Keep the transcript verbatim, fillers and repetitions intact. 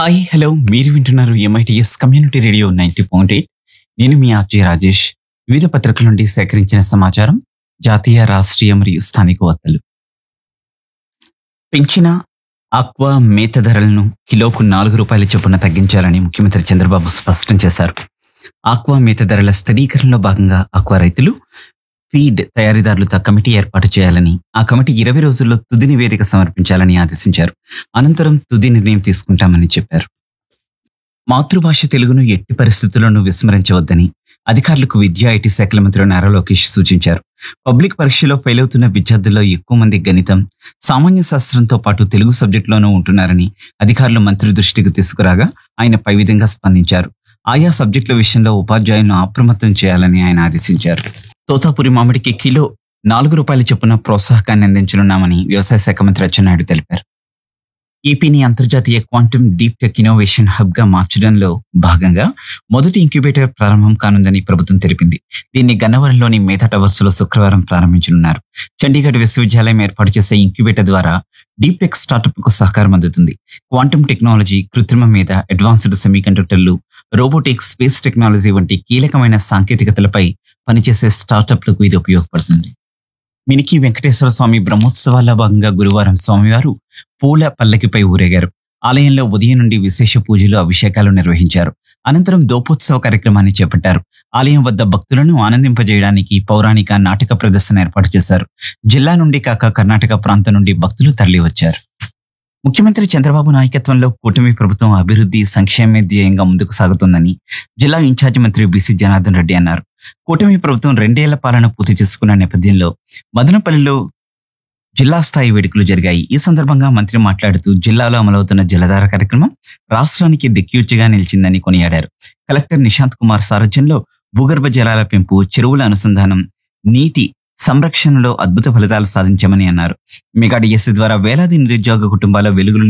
Hi hello మీరు వింటున్నారు MITS community radio ninety point eight. నేను మీ ఆర్జే రాజేష్. వివిధ పత్రికల నుండి సేకరించిన సమాచారం, జాతీయ రాష్ట్రీయ మరియు స్థానిక వార్తలు. పెంచిన ఆక్వా మేత ధరలను కిలోకు నాలుగు రూపాయల చొప్పున తగ్గించాలని ముఖ్యమంత్రి చంద్రబాబు స్పష్టం చేశారు. ఆక్వా మేత ధరల స్థిరీకరణలో భాగంగా ఆక్వా రైతులు, ఫీడ్ తయారీదారులతో కమిటీ ఏర్పాటు చేయాలని, ఆ కమిటీ ఇరవై రోజుల్లో తుది నివేదిక సమర్పించాలని ఆదేశించారు. అనంతరం తుది నిర్ణయం తీసుకుంటామని చెప్పారు. మాతృభాష తెలుగును ఎట్టి పరిస్థితుల్లోనూ విస్మరించవద్దని అధికారులకు విద్యా ఐటీ శాఖల మంత్రి నారా లోకేష్ సూచించారు. పబ్లిక్ పరీక్షలో ఫెయిల్ అవుతున్న విద్యార్థుల్లో ఎక్కువ మంది గణితం, సామాన్య శాస్త్రంతో పాటు తెలుగు సబ్జెక్టులోనూ ఉంటున్నారని అధికారులు మంత్రి దృష్టికి తీసుకురాగా ఆయన పై విధంగా స్పందించారు. ఆయా సబ్జెక్టుల విషయంలో ఉపాధ్యాయులను అప్రమత్తం చేయాలని ఆయన ఆదేశించారు. తోతాపురి మామిడికి కిలో నాలుగు రూపాయల చొప్పున ప్రోత్సాహకాన్ని అందించనున్నామని వ్యవసాయ శాఖ మంత్రి అచ్చెన్నాయుడు తెలిపారు. ఏపీని అంతర్జాతీయ quantum deep tech innovation hub గా మార్చడంలో భాగంగా మొదటి ఇంక్యుబేటర్ ప్రారంభం కానుందని ప్రభుత్వం తెలిపింది. దీన్ని గన్నవరంలోని మేధా టవర్స్ లో శుక్రవారం ప్రారంభించనున్నారు. చండీగఢ్ విశ్వవిద్యాలయం ఏర్పాటు చేసే ఇంక్యుబేటర్ ద్వారా డీప్ టెక్ స్టార్టప్ కు సహకారం అందుతుంది. క్వాంటమ్ టెక్నాలజీ, కృత్రిమ మీద, అడ్వాన్స్డ్ సెమీకండక్టర్లు, రోబోటిక్స్, స్పేస్ టెక్నాలజీ వంటి కీలకమైన సాంకేతికతలపై పనిచేసే స్టార్టప్లకు ఇది ఉపయోగపడుతుంది. మినికి వెంకటేశ్వర స్వామి బ్రహ్మోత్సవాల్లో భాగంగా గురువారం స్వామివారు పూల పల్లకిపై ఊరేగారు. ఆలయంలో ఉదయం నుండి విశేష పూజలు, అభిషేకాలు నిర్వహించారు. అనంతరం దోపోత్సవ కార్యక్రమాన్ని చేపట్టారు. ఆలయం వద్ద భక్తులను ఆనందింపజేయడానికి పౌరాణిక నాటక ప్రదర్శన ఏర్పాటు చేశారు. జిల్లా నుండి కాక కర్ణాటక ప్రాంతం నుండి భక్తులు తరలివచ్చారు. ముఖ్యమంత్రి చంద్రబాబు నాయకత్వంలో కూటమి ప్రభుత్వం అభివృద్ధి, సంక్షేమ ధ్యేయంగా ముందుకు సాగుతుందని జిల్లా ఇన్ఛార్జి మంత్రి బీసీ జనార్దన్ రెడ్డి అన్నారు. కూటమి ప్రభుత్వం రెండేళ్ల పాలన పూర్తి చేసుకున్న నేపథ్యంలో మదనపల్లిలో జిల్లా స్థాయి వేడుకలు జరిగాయి. ఈ సందర్భంగా మంత్రి మాట్లాడుతూ జిల్లాలో అమలవుతున్న జలధార కార్యక్రమం రాష్ట్రానికి దిక్యూచిగా నిలిచిందని కొనియాడారు. కలెక్టర్ నిశాంత్ కుమార్ సారథ్యంలో భూగర్భ జలాల పెంపు, చెరువుల అనుసంధానం, నీటి సంరక్షణలో అద్భుత ఫలితాలు సాధించామని అన్నారు. మెగా డిఎస్సి ద్వారా వేలాది నిరుద్యోగ కుటుంబాల వెలుగులు